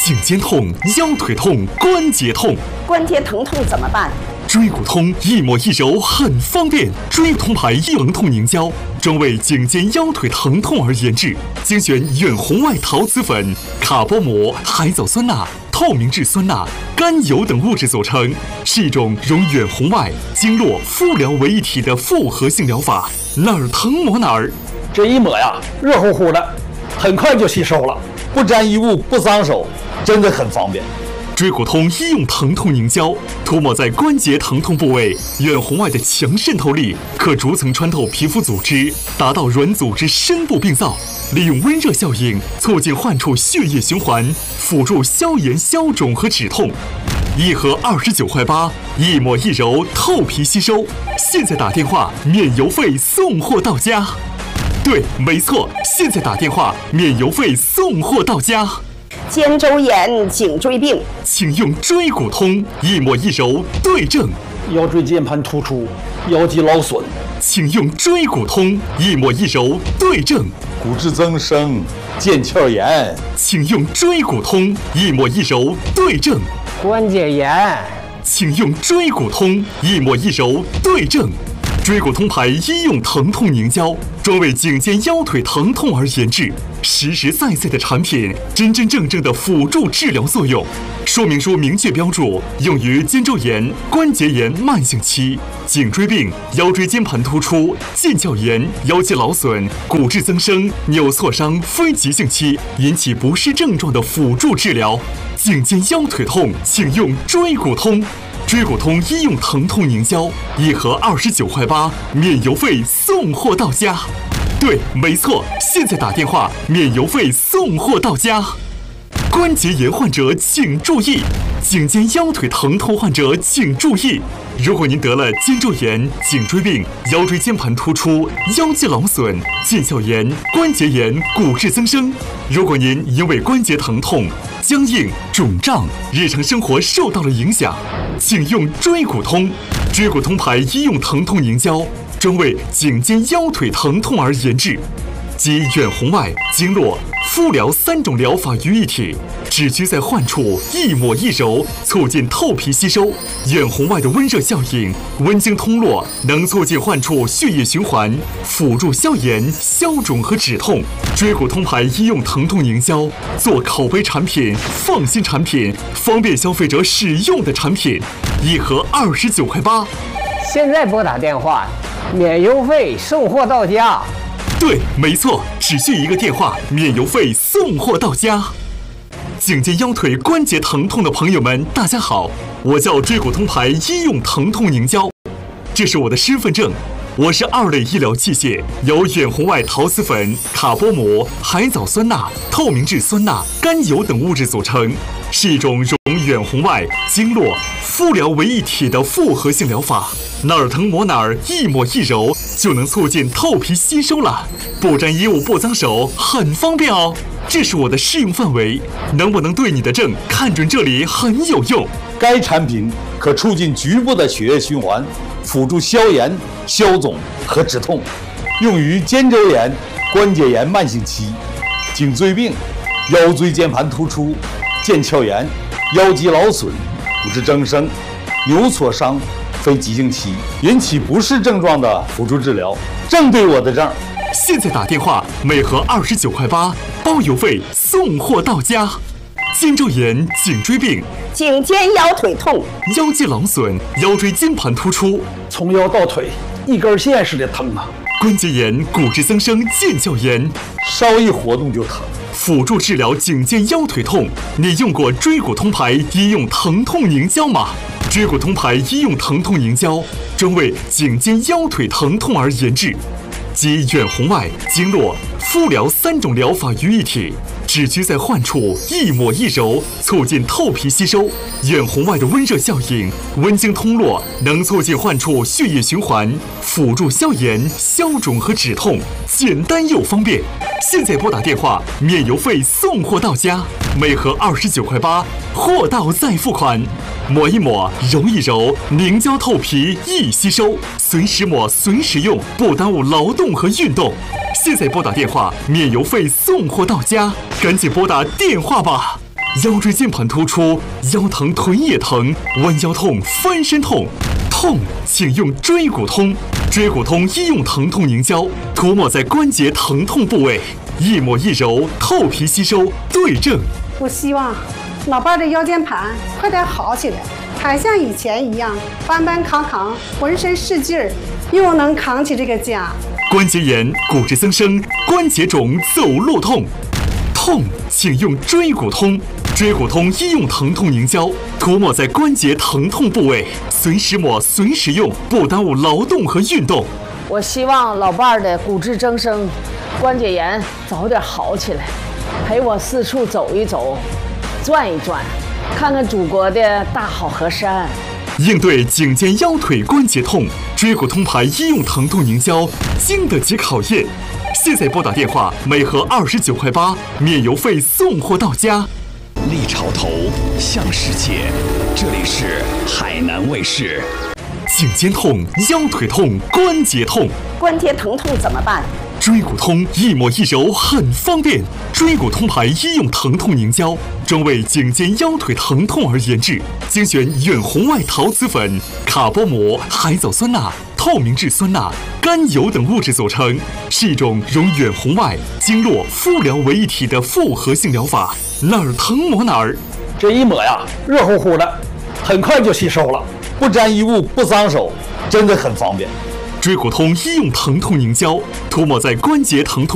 颈肩痛、腰腿痛、关节痛。 关节疼痛怎么办？ 椎骨通一抹一揉很方便，椎骨通牌疼痛凝胶专为颈肩腰腿疼痛而研制，精选远红外陶瓷粉、卡波膜、海藻酸钠、透明质酸钠、甘油等物质组成，是一种融远红外、经络、敷疗为一体的复合性疗法，哪儿疼抹哪儿。 这一抹呀，热乎乎的，很快就吸收了，不沾衣物，不脏手，真的很方便。 椎骨通医用疼痛凝胶涂抹在关节疼痛部位，远红外的强渗透力可逐层穿透皮肤组织，达到软组织深部病灶，利用温热效应促进患处血液循环，辅助消炎消肿和止痛。一盒29块8，一抹一揉，透皮吸收。现在打电话免邮费送货到家。对，没错，现在打电话免邮费送货到家。 肩周炎、颈椎病， 请用椎骨通，一抹一揉对症。 腰椎间盘突出、腰肌劳损， 请用椎骨通，一抹一揉对症。 骨质增生、腱鞘炎， 请用椎骨通，一抹一揉对症。 关节炎， 请用椎骨通，一抹一揉对症。椎骨通牌医用疼痛凝胶专为颈肩腰腿疼痛而研制，实实在在的产品，真真正正的辅助治疗作用。说明书明确标注，用于肩周炎、关节炎慢性期、颈椎病、腰椎间盘突出、腱鞘炎、腰肌劳损、骨质增生、扭挫伤非急性期引起不适症状的辅助治疗。颈肩腰腿痛，请用椎骨通。椎骨通医用疼痛凝胶一盒29块8，免邮费送货到家。对，没错，现在打电话免邮费送货到家。关节炎患者请注意，颈肩腰腿疼痛患者请注意。如果您得了肩周炎、颈椎病、腰椎间盘突出、腰肌劳损、腱鞘炎、关节炎、骨质增生，如果您因为关节疼痛、僵硬、肿胀，日常生活受到了影响，请用椎骨通。椎骨通牌医用疼痛凝胶专为颈肩腰腿疼痛而研制，集远红外、经络、敷疗3种疗法于一体，只需在患处一抹一揉，促进透皮吸收。远红外的温热效应，温经通络，能促进患处血液循环，辅助消炎、消肿和止痛。椎骨通牌医用疼痛凝胶，做口碑产品、放心产品、方便消费者使用的产品，一盒29块8。 现在拨打电话，免邮费送货到家。 对，没错，只需一个电话，免邮费送货到家。颈肩腰腿关节疼痛的朋友们，大家好，我叫椎骨通牌医用疼痛凝胶，这是我的身份证。我是2类医疗器械，由远红外陶瓷粉、卡波膜、海藻酸钠、透明质酸钠、甘油等物质组成，是一种融远红外、经络、敷疗为一体的复合性疗法。哪儿疼抹哪儿，一抹一揉就能促进透皮吸收了，不沾衣物不脏手，很方便哦。这是我的适用范围，能不能对你的症看准这里很有用。 该产品可促进局部的血液循环，辅助消炎、消肿和止痛，用于肩周炎、关节炎慢性期、颈椎病、腰椎间盘突出、腱鞘炎、腰肌劳损、骨质增生、扭挫伤非急性期引起不适症状的辅助治疗，正对我的症。 现在打电话，每盒29块8，包邮费送货到家。肩周炎、颈椎病、 颈肩腰腿痛、 腰肌劳损、腰椎间盘突出， 从腰到腿一根线似的疼啊！ 关节炎、骨质增生、腱鞘炎， 稍一活动就疼。 辅助治疗颈肩腰腿痛，你用过椎骨通牌医用疼痛凝胶吗？椎骨通牌医用疼痛凝胶专为颈肩腰腿疼痛而研制，集远红外、经络、敷疗3种疗法于一体，只需在患处一抹一揉，促进透皮吸收。远红外的温热效应，温经通络，能促进患处血液循环，辅助消炎、消肿和止痛，简单又方便。现在拨打电话，免邮费送货到家，每盒29块8，货到再付款。抹一抹，揉一揉，凝胶透皮易吸收，随时抹随时用，不耽误劳动和运动。现在拨打电话，免邮费送货到家，赶紧拨打电话吧。 腰椎间盘突出、腰疼、腿也疼、弯腰痛、翻身痛。痛，请用椎骨通。椎骨通医用疼痛凝胶，涂抹在关节疼痛部位，一抹一揉，透皮吸收，对症。 我希望老伴儿的腰间盘快点好起来，还像以前一样搬搬扛扛，浑身是劲儿，又能扛起这个家。 关节炎、骨质增生、关节肿、走路痛，痛请用椎骨通。椎骨通医用疼痛凝胶，涂抹在关节疼痛部位，随时抹，随时用，不耽误劳动和运动。 我希望老伴儿的骨质增生、关节炎早点好起来，陪我四处走一走，转一转，看看祖国的大好河山。 应对颈肩腰腿关节痛，椎骨通牌医用疼痛凝胶经得起考验。现在拨打电话，每盒29.8块，免邮费送货到家。 立潮头向世界，这里是海南卫视。 颈肩痛、腰腿痛、关节痛， 关节疼痛怎么办？ 椎骨通一抹一揉很方便。椎骨通牌医用疼痛凝胶，专为颈肩腰腿疼痛而研制，精选远红外陶瓷粉、卡波膜、海藻酸钠、透明质酸钠、甘油等物质组成，是一种融远红外、经络、敷疗为一体的复合性疗法，哪儿疼抹哪儿。 这一抹呀，热乎乎的，很快就吸收了， 不沾衣物，不脏手，真的很方便。 椎骨通医用疼痛凝胶，涂抹在关节疼痛